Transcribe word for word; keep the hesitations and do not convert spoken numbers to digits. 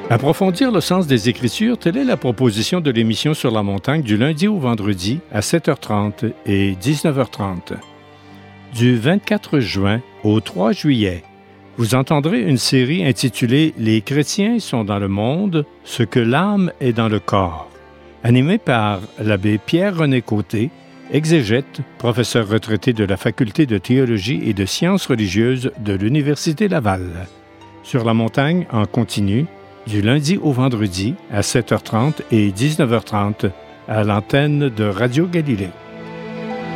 Approfondir le sens des Écritures, telle est la proposition de l'émission Sur la montagne du lundi au vendredi à sept heures trente et dix-neuf heures trente. Du vingt-quatre juin au trois juillet, vous entendrez une série intitulée « Les chrétiens sont dans le monde, ce que l'âme est dans le corps », animée par l'abbé Pierre-René Côté, exégète, professeur retraité de la Faculté de théologie et de sciences religieuses de l'Université Laval. Sur la montagne en continu, du lundi au vendredi à sept heures trente et dix-neuf heures trente à l'antenne de Radio Galilée.